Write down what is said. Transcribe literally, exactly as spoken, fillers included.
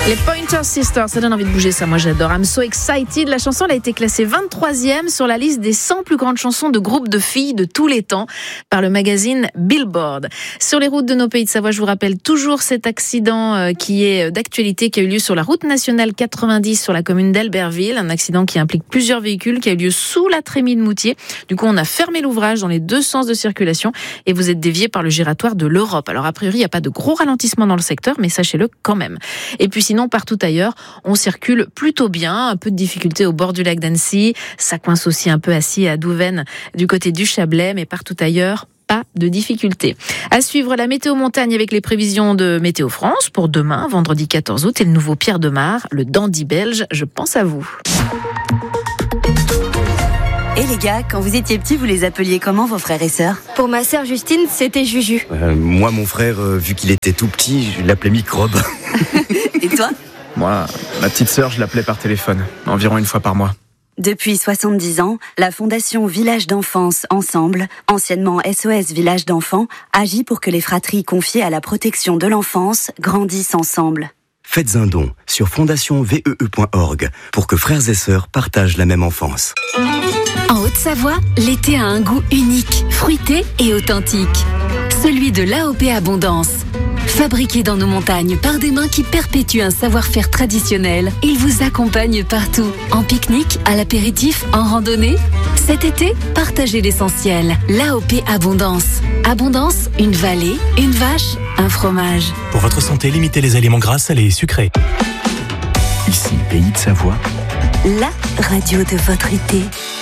Les Pointer Sisters, ça donne envie de bouger, ça, moi j'adore. I'm so excited. La chanson elle a été classée vingt-troisième sur la liste des cent plus grandes chansons de groupes de filles de tous les temps par le magazine Billboard. Sur les routes de nos pays de Savoie, je vous rappelle toujours cet accident qui est d'actualité, qui a eu lieu sur la route nationale quatre-vingt-dix sur la commune d'Albertville. Un accident qui implique plusieurs véhicules, qui a eu lieu sous la Trémie de Moutier. Du coup, on a fermé l'ouvrage dans les deux sens de circulation et vous êtes dévié par le giratoire de l'Europe. Alors, a priori, il n'y a pas de gros ralentissement dans le secteur, mais sachez-le quand même. Et puis sinon, partout ailleurs, on circule plutôt bien. Un peu de difficulté au bord du lac d'Annecy. Ça coince aussi un peu assis à Douvaine du côté du Chablais, mais partout ailleurs, pas de difficulté. À suivre la météo montagne avec les prévisions de Météo France pour demain, vendredi quatorze août, et le nouveau Pierre de Mar, le dandy belge. Je pense à vous. Et les gars, quand vous étiez petits, vous les appeliez comment vos frères et sœurs ? Pour ma sœur Justine, c'était Juju. Euh, moi, mon frère, euh, vu qu'il était tout petit, je l'appelais Microbe. Et toi ? Moi, ma petite sœur, je l'appelais par téléphone, environ une fois par mois. Depuis soixante-dix ans, la Fondation Village d'Enfance Ensemble, anciennement S O S Village d'Enfants, agit pour que les fratries confiées à la protection de l'enfance grandissent ensemble. Faites un don sur fondation v e e point org pour que frères et sœurs partagent la même enfance. En Haute-Savoie, l'été a un goût unique, fruité et authentique. Celui de l'A O P Abondance. Fabriqué dans nos montagnes par des mains qui perpétuent un savoir-faire traditionnel, il vous accompagne partout. En pique-nique, à l'apéritif, en randonnée. Cet été, partagez l'essentiel. L'A O P Abondance. Abondance, une vallée, une vache, un fromage. Pour votre santé, limitez les aliments gras, salés et sucrés. Ici, Pays de Savoie. La radio de votre été.